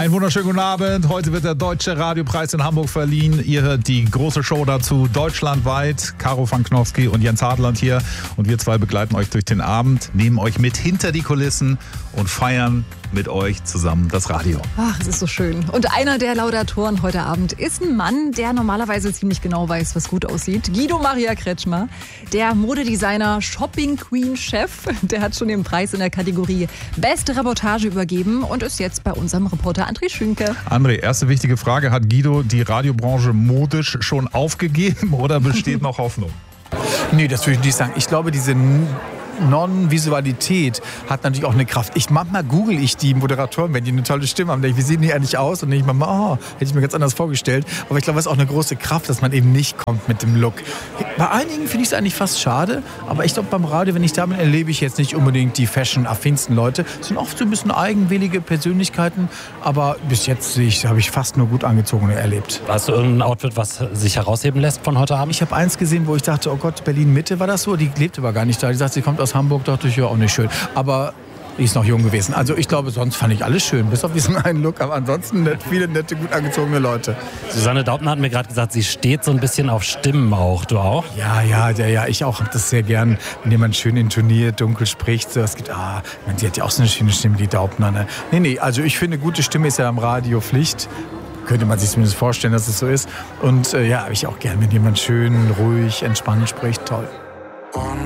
Einen wunderschönen guten Abend. Heute wird der Deutsche Radiopreis in Hamburg verliehen. Ihr hört die große Show dazu deutschlandweit. Caro van Knofsky und Jens Hartland hier. Und wir zwei begleiten euch durch den Abend, nehmen euch mit hinter die Kulissen und feiern mit euch zusammen das Radio. Ach, es ist so schön. Und einer der Laudatoren heute Abend ist ein Mann, der normalerweise ziemlich genau weiß, was gut aussieht. Guido Maria Kretschmer, der Modedesigner, Shopping Queen Chef. Der hat schon den Preis in der Kategorie Beste Reportage übergeben und ist jetzt bei unserem Reporter André Schünke. André, erste wichtige Frage. Hat Guido die Radiobranche modisch schon aufgegeben oder besteht noch Hoffnung? Nee, das würde ich nicht sagen. Ich glaube, diese Non-Visualität hat natürlich auch eine Kraft. Manchmal google ich die Moderatoren, wenn die eine tolle Stimme haben. Denke ich, wie sehen die eigentlich aus? Und denke ich mal, hätte ich mir ganz anders vorgestellt. Aber ich glaube, es ist auch eine große Kraft, dass man eben nicht kommt mit dem Look. Bei einigen finde ich es eigentlich fast schade. Aber ich glaube, beim Radio, wenn ich da bin, erlebe ich jetzt nicht unbedingt die fashion-affinsten Leute. Es sind oft so ein bisschen eigenwillige Persönlichkeiten. Aber bis jetzt habe ich fast nur gut angezogene erlebt. Hast du irgendein Outfit, was sich herausheben lässt von heute Abend? Ich habe eins gesehen, wo ich dachte, oh Gott, Berlin-Mitte war das so. Die lebt aber gar nicht da. Die sagt, sie kommt aus Hamburg, dachte ich, ja, auch nicht schön. Aber die ist noch jung gewesen. Also ich glaube, sonst fand ich alles schön, bis auf diesen einen Look. Aber ansonsten viele nette, gut angezogene Leute. Susanne Daubner hat mir gerade gesagt, sie steht so ein bisschen auf Stimmen auch. Du auch? Ja, ich auch. Habe das sehr gern, wenn jemand schön intoniert, dunkel spricht. So, es gibt, sie hat ja auch so eine schöne Stimme, die Daubner. Ne? Nee, also ich finde, gute Stimme ist ja am Radio Pflicht. Könnte man sich zumindest vorstellen, dass es so ist. Und habe ich auch gern, wenn jemand schön, ruhig, entspannt spricht. Toll.